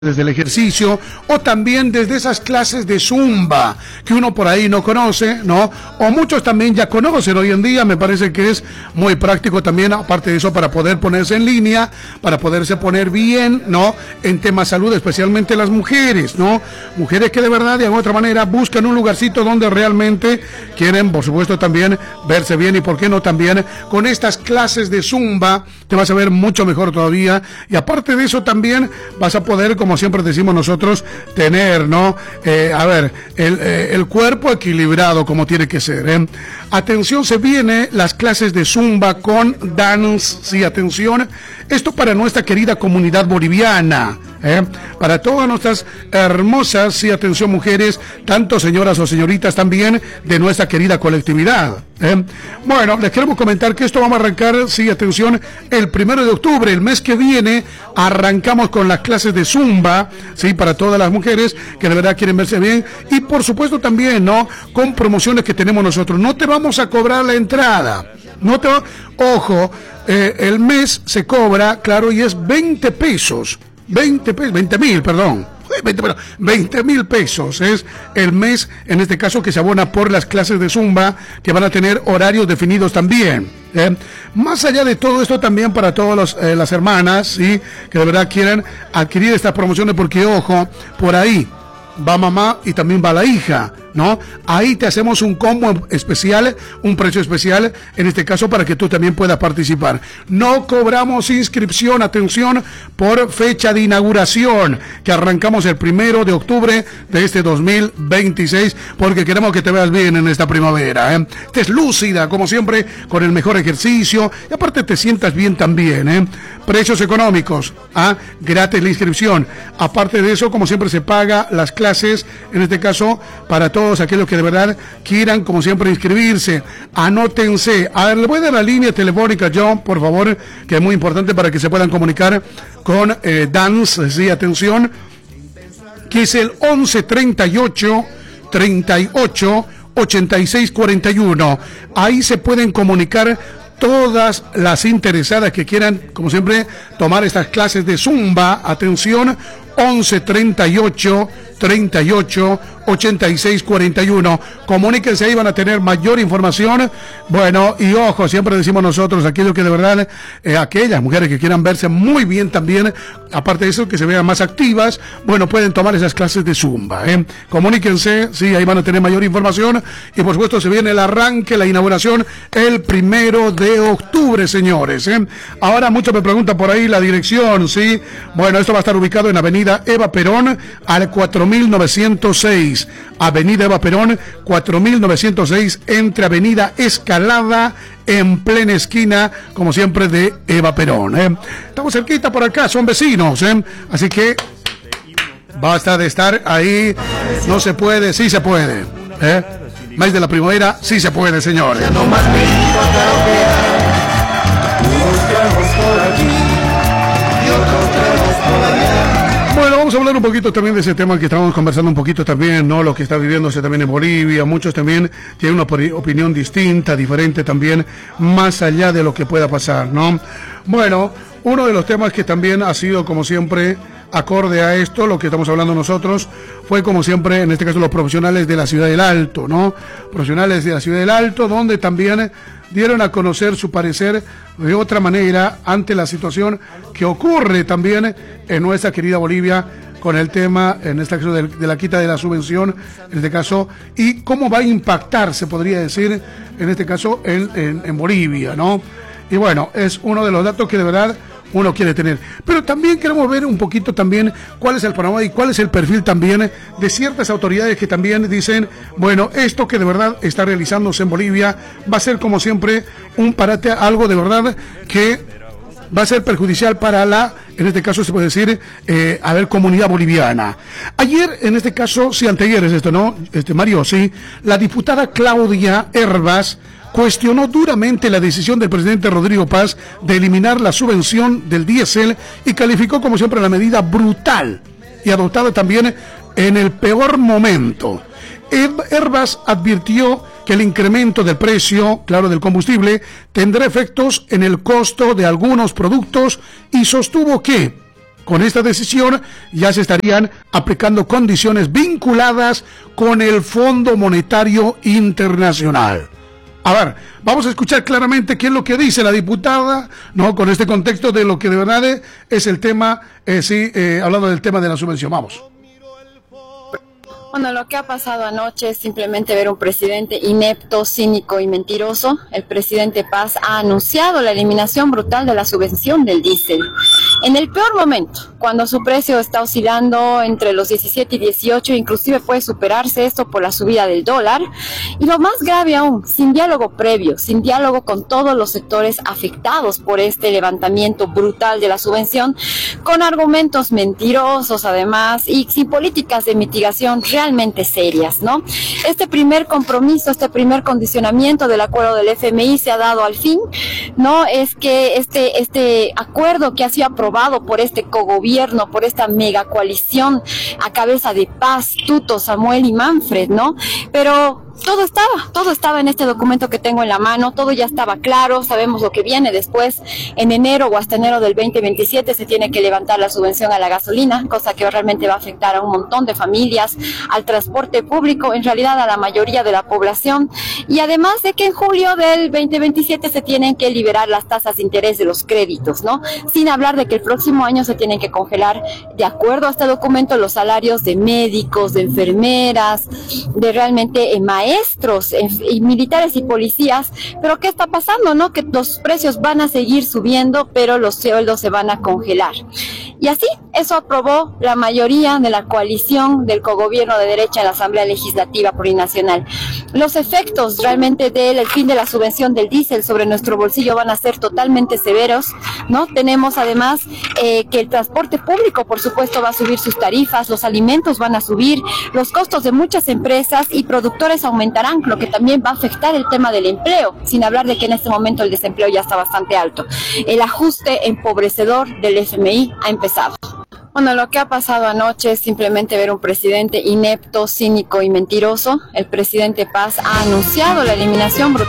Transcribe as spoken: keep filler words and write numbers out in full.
desde el ejercicio o también desde esas clases de zumba que uno por ahí no conoce, ¿no? O muchos también ya conocen hoy en día. Me parece que es muy práctico también, aparte de eso, para poder ponerse en línea, para poderse poner bien, ¿no? En temas salud, especialmente las mujeres, ¿no? Mujeres que de verdad, de alguna otra manera, buscan un lugarcito donde realmente quieren, por supuesto, también verse bien, y por qué no también con estas clases de zumba te vas a ver mucho mejor todavía, y aparte de eso también vas a poder, como Como siempre decimos nosotros, tener, ¿no? Eh, a ver, el, eh, el cuerpo equilibrado como tiene que ser, ¿eh? Atención, se viene las clases de zumba con dance, sí, atención, esto para nuestra querida comunidad boliviana, ¿eh? Para todas nuestras hermosas, sí, atención, mujeres, tanto señoras o señoritas también de nuestra querida colectividad, ¿eh? Bueno, les queremos comentar que esto vamos a arrancar, sí, atención, el primero de octubre, el mes que viene, arrancamos con las clases de zumba, sí, para todas las mujeres que de verdad quieren verse bien, y por supuesto también, ¿no? Con promociones que tenemos nosotros. No te vamos a cobrar la entrada, no te va... ojo, eh, el mes se cobra, claro, y es veinte pesos, veinte pesos, veinte mil, perdón. veinte mil pesos es el mes, en este caso, que se abona por las clases de zumba, que van a tener horarios definidos también, ¿eh? Más allá de todo esto, también para todas eh, las hermanas, ¿sí? Que de verdad quieran adquirir estas promociones, porque ojo, por ahí va mamá y también va la hija, ¿no? Ahí te hacemos un combo especial, un precio especial, en este caso, para que tú también puedas participar. No cobramos inscripción, atención, por fecha de inauguración, que arrancamos el primero de octubre de este dos mil veintiséis, porque queremos que te veas bien en esta primavera, ¿eh? Estés lúcida, como siempre, con el mejor ejercicio, y aparte te sientas bien también, ¿eh? Precios económicos, ¿ah? Gratis la inscripción. Aparte de eso, como siempre, se paga las clases, en este caso, para todos todos aquellos que de verdad quieran, como siempre, inscribirse. Anótense. A ver, le voy a dar la línea telefónica yo, por favor, que es muy importante para que se puedan comunicar con eh, Dance, sí, atención, que es el once treinta y ocho, treinta y ocho, ochenta y seis cuarenta y uno. Ahí se pueden comunicar todas las interesadas que quieran, como siempre, tomar estas clases de zumba. Atención, once treinta y ocho, treinta y ocho, ochenta y seis cuarenta y uno. Comuníquense, ahí van a tener mayor información. Bueno, y ojo, siempre decimos nosotros, aquellos que de verdad, eh, aquellas mujeres que quieran verse muy bien también, aparte de eso, que se vean más activas, bueno, pueden tomar esas clases de zumba, ¿eh? Comuníquense, sí, ahí van a tener mayor información, y por supuesto se viene el arranque, la inauguración, el primero de octubre, señores, ¿eh? Ahora muchos me preguntan por ahí la dirección, sí. Bueno, esto va a estar ubicado en Avenida Eva Perón, al cuatro mil novecientos seis, Avenida Eva Perón, cuatro mil novecientos seis, entre Avenida Escalada, en plena esquina, como siempre, de Eva Perón, ¿eh? Estamos cerquita por acá, son vecinos, ¿eh? Así que basta de estar ahí, no se puede, sí se puede, ¿eh? Mes de la primavera, sí se puede, señores. Bueno, vamos a hablar un poquito también de ese tema que estábamos conversando un poquito también, ¿no? Lo que está viviéndose también en Bolivia. Muchos también tienen una opinión distinta, diferente también, más allá de lo que pueda pasar, ¿no? Bueno, uno de los temas que también ha sido, como siempre, acorde a esto, lo que estamos hablando nosotros, fue como siempre, en este caso, los profesionales de la Ciudad del Alto, ¿no? Profesionales de la Ciudad del Alto, donde también dieron a conocer su parecer de otra manera ante la situación que ocurre también en nuestra querida Bolivia con el tema, en este caso, de, de la quita de la subvención, en este caso, y cómo va a impactar, se podría decir, en este caso, en, en, en Bolivia, ¿no? Y bueno, es uno de los datos que de verdad uno quiere tener. Pero también queremos ver un poquito también cuál es el panorama y cuál es el perfil también de ciertas autoridades que también dicen, bueno, esto que de verdad está realizándose en Bolivia va a ser, como siempre, un parate, algo de verdad que va a ser perjudicial para la, en este caso se puede decir, eh, a ver, comunidad boliviana. Ayer, en este caso, sí, anteayer es esto, ¿no? Este, Mario, sí, la diputada Claudia Hervas cuestionó duramente la decisión del presidente Rodrigo Paz de eliminar la subvención del diésel y calificó, como siempre, la medida brutal y adoptada también en el peor momento. Hervas advirtió que el incremento del precio, claro, del combustible, tendrá efectos en el costo de algunos productos y sostuvo que Con esta decisión ya se estarían aplicando condiciones vinculadas con el Fondo Monetario Internacional. A ver, vamos a escuchar claramente qué es lo que dice la diputada, ¿no? Con este contexto de lo que de verdad es el tema, eh, sí, eh, hablando del tema de la subvención. Vamos. Bueno, lo que ha pasado anoche es simplemente ver un presidente inepto, cínico y mentiroso. El presidente Paz ha anunciado la eliminación brutal de la subvención del diésel. En el peor momento, cuando su precio está oscilando entre los diecisiete y dieciocho, inclusive puede superarse esto por la subida del dólar. Y lo más grave aún, sin diálogo previo, sin diálogo con todos los sectores afectados por este levantamiento brutal de la subvención, con argumentos mentirosos además y sin políticas de mitigación realmente serias, ¿no? Este primer compromiso, este primer condicionamiento del acuerdo del F M I se ha dado al fin, ¿no? Es que este, este acuerdo que ha sido aprobado por este cogobierno, por esta mega coalición a cabeza de Paz, Tuto, Samuel y Manfred, ¿no? Pero todo estaba, todo estaba en este documento que tengo en la mano, todo ya estaba claro, sabemos lo que viene después. En enero o hasta enero del veinte veintisiete se tiene que levantar la subvención a la gasolina, cosa que realmente va a afectar a un montón de familias, al transporte público, en realidad a la mayoría de la población, y además de que en julio del veinte veintisiete se tienen que liberar las tasas de interés de los créditos, ¿no? Sin hablar de que el próximo año se tienen que congelar, de acuerdo a este documento, los salarios de médicos, de enfermeras, de realmente eh, maestros, eh, y militares y policías. Pero ¿qué está pasando, no? Que los precios van a seguir subiendo, pero los sueldos se van a congelar. Y así, eso aprobó la mayoría de la coalición del cogobierno de derecha en la Asamblea Legislativa Plurinacional. Los efectos realmente del fin de la subvención del diésel sobre nuestro bolsillo van a ser totalmente severos, ¿no? Tenemos además eh, que el transporte público, por supuesto, va a subir sus tarifas, los alimentos van a subir, los costos de muchas empresas y productores aumentarán, lo que también va a afectar el tema del empleo, sin hablar de que en este momento el desempleo ya está bastante alto. El ajuste empobrecedor del F M I ha empezado. Bueno, lo que ha pasado anoche es simplemente ver un presidente inepto, cínico y mentiroso. El presidente Paz ha anunciado la eliminación brutal